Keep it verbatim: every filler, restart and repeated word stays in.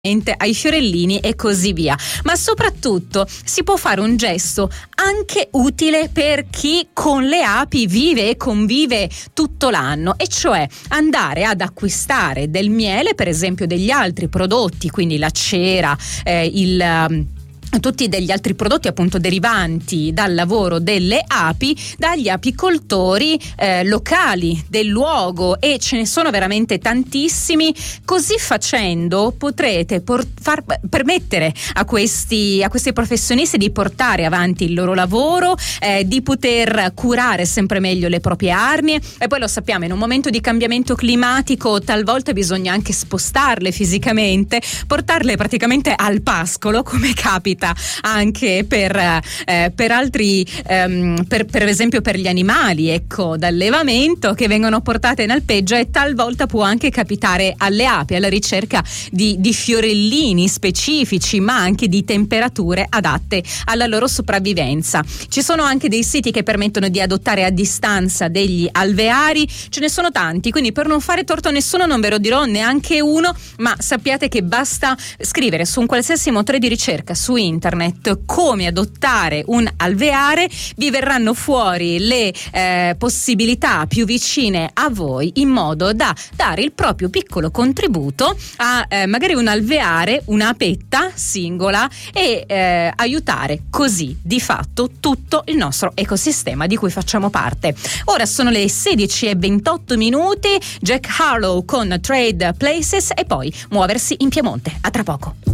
ai fiorellini e così via, ma soprattutto si può fare un gesto anche utile per chi con le api vive e convive tutto l'anno, e cioè andare ad acquistare del miele, per esempio degli altri prodotti, quindi la cera, eh, il tutti degli altri prodotti appunto derivanti dal lavoro delle api dagli apicoltori eh, locali del luogo, e ce ne sono veramente tantissimi. Così facendo potrete por- far permettere a questi a questi professionisti di portare avanti il loro lavoro, eh, di poter curare sempre meglio le proprie arnie. E poi lo sappiamo, in un momento di cambiamento climatico talvolta bisogna anche spostarle fisicamente, portarle praticamente al pascolo, come capita anche per, eh, per altri ehm, per, per esempio per gli animali, ecco, d'allevamento, che vengono portate in alpeggio, e talvolta può anche capitare alle api alla ricerca di, di fiorellini specifici, ma anche di temperature adatte alla loro sopravvivenza. Ci sono anche dei siti che permettono di adottare a distanza degli alveari, ce ne sono tanti, quindi per non fare torto a nessuno non ve lo dirò neanche uno, ma sappiate che basta scrivere su un qualsiasi motore di ricerca su internet come adottare un alveare, vi verranno fuori le eh, possibilità più vicine a voi, in modo da dare il proprio piccolo contributo a eh, magari un alveare, una apetta singola, e eh, aiutare così di fatto tutto il nostro ecosistema di cui facciamo parte. Ora sono le sedici e ventotto minuti, Jack Harlow con Trade Places, e poi muoversi in Piemonte. A tra poco.